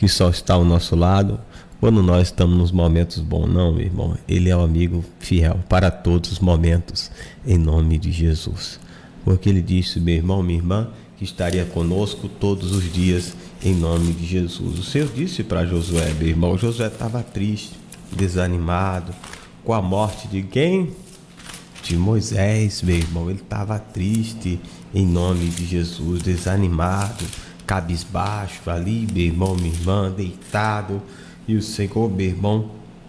que só está ao nosso lado quando nós estamos nos momentos bons. Não, meu irmão, Ele é um amigo fiel para todos os momentos, em nome de Jesus. Porque Ele disse, meu irmão, minha irmã, que estaria conosco todos os dias, em nome de Jesus. O Senhor disse para Josué, meu irmão, Josué estava triste, desanimado, com a morte de quem? De Moisés, meu irmão. Ele estava triste, em nome de Jesus, desanimado, cabisbaixo ali, meu irmão, minha irmã, deitado. E o Senhor, meu irmão,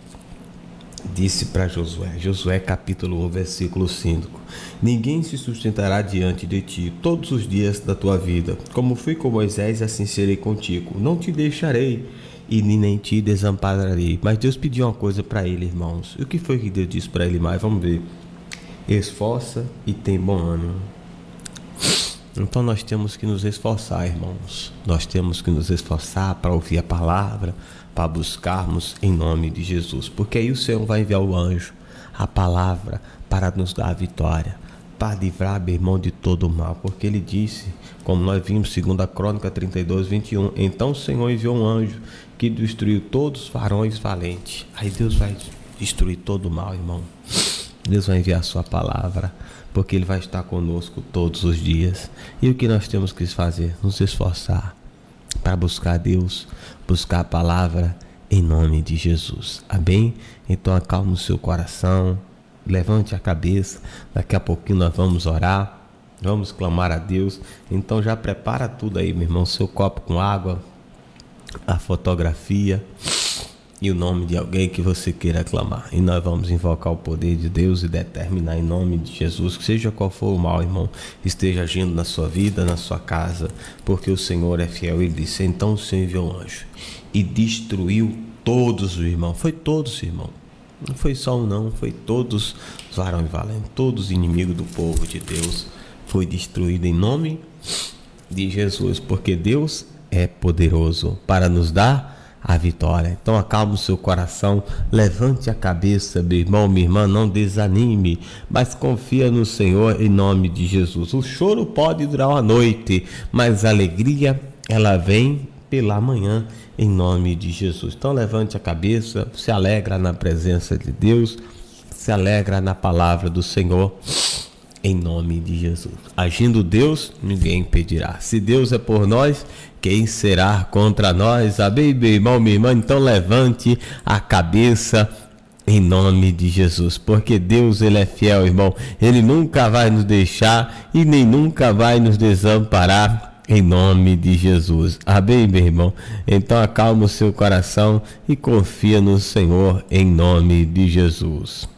disse para Josué capítulo 1, versículo 5: ninguém se sustentará diante de ti todos os dias da tua vida. Como fui com Moisés, assim serei contigo. Não te deixarei e nem te desampararei. Mas Deus pediu uma coisa para ele, irmãos. E o que foi que Deus disse para ele mais? Vamos ver. Esforça e tem bom ânimo. Então nós temos que nos esforçar, irmãos. Nós temos que nos esforçar para ouvir a palavra, para buscarmos em nome de Jesus. Porque aí o Senhor vai enviar o anjo, a palavra, para nos dar a vitória, para livrar, meu irmão, de todo o mal. Porque Ele disse, como nós vimos, 2 Crônica 32, 21, então o Senhor enviou um anjo que destruiu todos os varões valentes. Aí Deus vai destruir todo o mal, irmão. Deus vai enviar a sua palavra, porque Ele vai estar conosco todos os dias. E o que nós temos que fazer? Nos esforçar para buscar Deus, buscar a palavra em nome de Jesus. Amém? Então acalme o seu coração, levante a cabeça. Daqui a pouquinho nós vamos orar, vamos clamar a Deus. Então já prepara tudo aí, meu irmão, seu copo com água, a fotografia e o nome de alguém que você queira clamar. E nós vamos invocar o poder de Deus e determinar em nome de Jesus que seja qual for o mal, irmão, esteja agindo na sua vida, na sua casa, porque o Senhor é fiel. Ele disse, então o Senhor enviou um anjo e destruiu todos os irmãos. Foi todos, irmão. Não foi só um não, foi todos os varões valentes, todos os inimigos do povo de Deus foi destruído em nome de Jesus, porque Deus é poderoso para nos dar a vitória. Então acalme o seu coração, levante a cabeça, meu irmão, minha irmã, não desanime, mas confia no Senhor em nome de Jesus. O choro pode durar uma noite, mas a alegria, ela vem pela manhã em nome de Jesus. Então levante a cabeça, se alegra na presença de Deus, se alegra na palavra do Senhor em nome de Jesus. Agindo Deus, ninguém impedirá. Se Deus é por nós, quem será contra nós? Amém, meu irmão, minha irmã? Então levante a cabeça em nome de Jesus, porque Deus, Ele é fiel, irmão. Ele nunca vai nos deixar e nem nunca vai nos desamparar em nome de Jesus. Amém, meu irmão? Então acalma o seu coração e confia no Senhor em nome de Jesus.